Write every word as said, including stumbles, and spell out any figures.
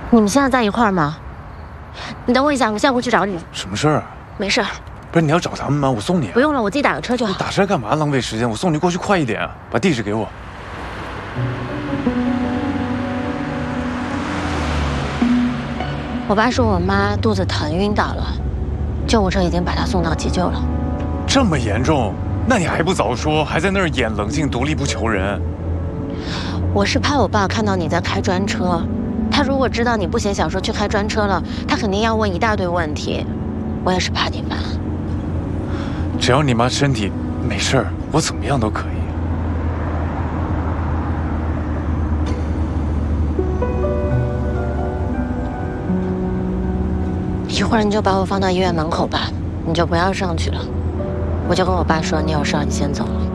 你们现在在一块儿吗？你等我一下，我现在过去找你。 什么事儿啊？ 没事。 不是你要找他们吗？我送你、啊。 不用了，我自己打个车就好。 你打车干嘛？浪费时间！我送你过去快一点啊！把地址给我。 我爸说我妈肚子疼晕倒了，救护车已经把她送到急救了。 这么严重？那你还不早说，还在那儿演冷静独立不求人。 我是怕我爸看到你在开专车，他如果知道你不写小说去开专车了，他肯定要问一大堆问题。我也是怕你烦。 只要你妈身体没事儿，我怎么样都可以。 一会儿你就把我放到医院门口吧，你就不要上去了。我就跟我爸说你有事儿，你先走了。